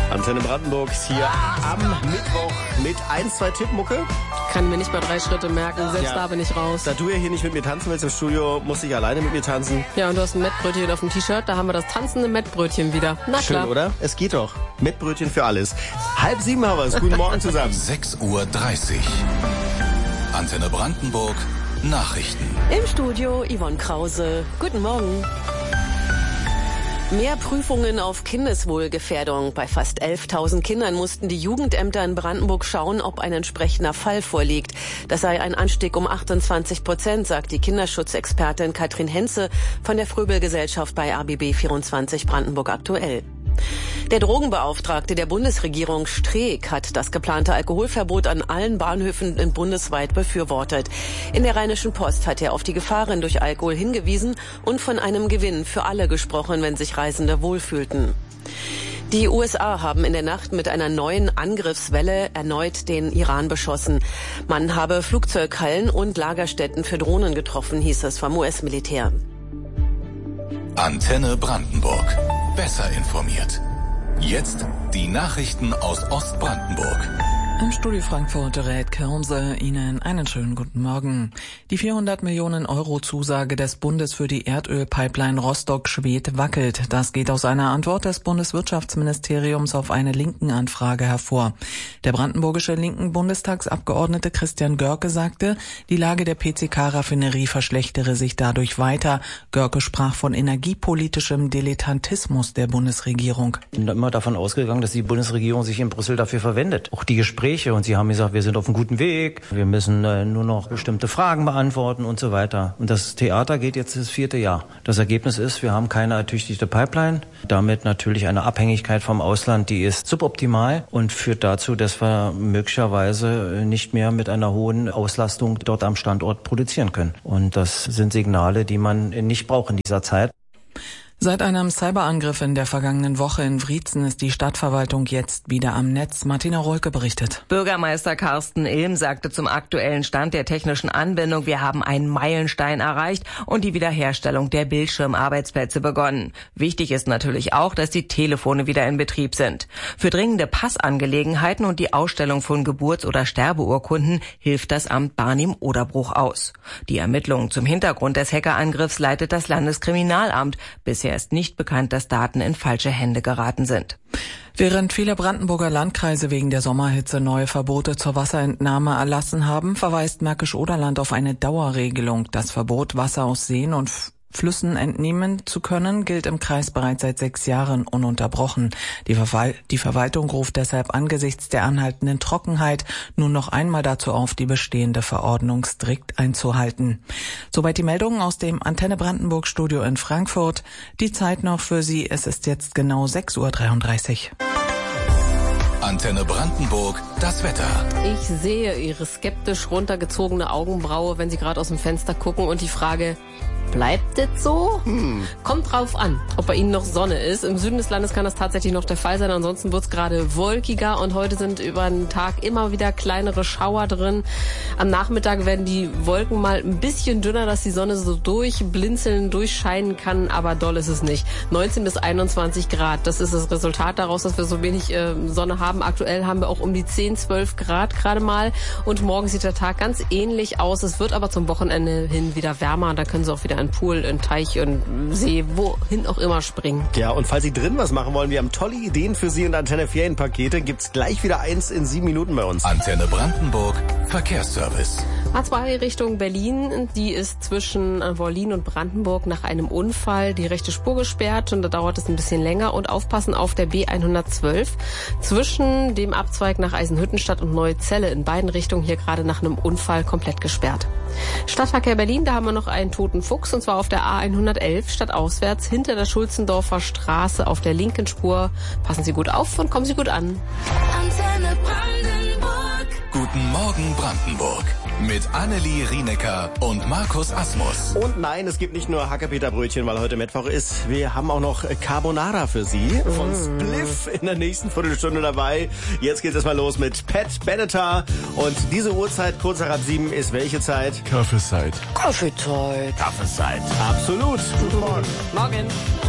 Antenne Brandenburg ist hier am Mittwoch mit 1-2 Tippmucke. Kann mir nicht mal 3 Schritte merken, selbst da bin ich raus. Da du ja hier nicht mit mir tanzen willst im Studio, musste ich alleine mit mir tanzen. Ja, und du hast ein Mettbrötchen auf dem T-Shirt, da haben wir das tanzende Mettbrötchen wieder. Na klar. Schön, oder? Es geht doch. Mettbrötchen für alles. 6:30 haben wir es. Guten Morgen zusammen. 6:30 Uhr. Antenne Brandenburg. Nachrichten. Im Studio Yvonne Krause. Guten Morgen. Mehr Prüfungen auf Kindeswohlgefährdung. Bei fast 11.000 Kindern mussten die Jugendämter in Brandenburg schauen, ob ein entsprechender Fall vorliegt. Das sei ein Anstieg um 28%, sagt die Kinderschutzexpertin Katrin Henze von der Fröbel-Gesellschaft bei RBB 24 Brandenburg aktuell. Der Drogenbeauftragte der Bundesregierung Streeck hat das geplante Alkoholverbot an allen Bahnhöfen bundesweit befürwortet. In der Rheinischen Post hat er auf die Gefahren durch Alkohol hingewiesen und von einem Gewinn für alle gesprochen, wenn sich Reisende wohlfühlten. Die USA haben in der Nacht mit einer neuen Angriffswelle erneut den Iran beschossen. Man habe Flugzeughallen und Lagerstätten für Drohnen getroffen, hieß es vom US-Militär. Antenne Brandenburg. Besser informiert. Jetzt die Nachrichten aus Ostbrandenburg. Im Studio Frankfurt rät Kirmse Ihnen einen schönen guten Morgen. Die 400 Millionen Euro Zusage des Bundes für die Erdölpipeline Rostock-Schwedt wackelt. Das geht aus einer Antwort des Bundeswirtschaftsministeriums auf eine Linken-Anfrage hervor. Der brandenburgische linken Bundestagsabgeordnete Christian Görke sagte, die Lage der PCK-Raffinerie verschlechtere sich dadurch weiter. Görke sprach von energiepolitischem Dilettantismus der Bundesregierung. Ich bin immer davon ausgegangen, dass die Bundesregierung sich in Brüssel dafür verwendet. Auch die Gespräche. Und sie haben gesagt, wir sind auf einem guten Weg, wir müssen nur noch bestimmte Fragen beantworten und so weiter. Und das Theater geht jetzt das 4. Jahr. Das Ergebnis ist, wir haben keine ertüchtigte Pipeline, damit natürlich eine Abhängigkeit vom Ausland, die ist suboptimal und führt dazu, dass wir möglicherweise nicht mehr mit einer hohen Auslastung dort am Standort produzieren können. Und das sind Signale, die man nicht braucht in dieser Zeit. Seit einem Cyberangriff in der vergangenen Woche in Wriezen ist die Stadtverwaltung jetzt wieder am Netz. Martina Rolke berichtet. Bürgermeister Carsten Ilm sagte zum aktuellen Stand der technischen Anbindung, wir haben einen Meilenstein erreicht und die Wiederherstellung der Bildschirmarbeitsplätze begonnen. Wichtig ist natürlich auch, dass die Telefone wieder in Betrieb sind. Für dringende Passangelegenheiten und die Ausstellung von Geburts- oder Sterbeurkunden hilft das Amt Barnim-Oderbruch aus. Die Ermittlungen zum Hintergrund des Hackerangriffs leitet das Landeskriminalamt. Bisher ist nicht bekannt, dass Daten in falsche Hände geraten sind. Während viele Brandenburger Landkreise wegen der Sommerhitze neue Verbote zur Wasserentnahme erlassen haben, verweist Märkisch-Oderland auf eine Dauerregelung. Das Verbot, Wasser aus Seen und Flüssen entnehmen zu können, gilt im Kreis bereits seit 6 Jahren ununterbrochen. Die Verwaltung ruft deshalb angesichts der anhaltenden Trockenheit nun noch einmal dazu auf, die bestehende Verordnung strikt einzuhalten. Soweit die Meldungen aus dem Antenne Brandenburg Studio in Frankfurt. Die Zeit noch für Sie, es ist jetzt genau 6:33 Uhr. Antenne Brandenburg, das Wetter. Ich sehe Ihre skeptisch runtergezogene Augenbraue, wenn Sie gerade aus dem Fenster gucken und die Frage, bleibt das so? Kommt drauf an, ob bei Ihnen noch Sonne ist. Im Süden des Landes kann das tatsächlich noch der Fall sein. Ansonsten wird es gerade wolkiger und heute sind über den Tag immer wieder kleinere Schauer drin. Am Nachmittag werden die Wolken mal ein bisschen dünner, dass die Sonne so durchblinzeln, durchscheinen kann, aber doll ist es nicht. 19 bis 21 Grad, das ist das Resultat daraus, dass wir so wenig Sonne haben. Aktuell haben wir auch um die 10, 12 Grad gerade mal und morgen sieht der Tag ganz ähnlich aus. Es wird aber zum Wochenende hin wieder wärmer und da können Sie auch wieder einen Pool, einen Teich und See, wohin auch immer springen. Ja, und falls Sie drin was machen wollen, wir haben tolle Ideen für Sie und Antenne Ferienpakete. Gibt's gleich wieder eins in 7 Minuten bei uns. Antenne Brandenburg, Verkehrsservice. A2 Richtung Berlin, die ist zwischen Wollin und Brandenburg nach einem Unfall die rechte Spur gesperrt und da dauert es ein bisschen länger und aufpassen auf der B112 zwischen dem Abzweig nach Eisenhüttenstadt und Neuzelle in beiden Richtungen hier gerade nach einem Unfall komplett gesperrt. Stadtverkehr Berlin, da haben wir noch einen toten Fuchs und zwar auf der A111 stadtauswärts hinter der Schulzendorfer Straße auf der linken Spur. Passen Sie gut auf und kommen Sie gut an. Antenne Brandenburg. Guten Morgen Brandenburg. Mit Annelie Rienecker und Markus Asmus. Und nein, es gibt nicht nur Hackerpeterbrötchen, weil heute Mittwoch ist. Wir haben auch noch Carbonara für Sie von Spliff in der nächsten Viertelstunde dabei. Jetzt geht's erstmal los mit Pat Benatar. Und diese Uhrzeit, kurz nach 7, ist welche Zeit? Kaffeezeit. Kaffeezeit. Kaffeezeit. Absolut. Guten Morgen. Morgen.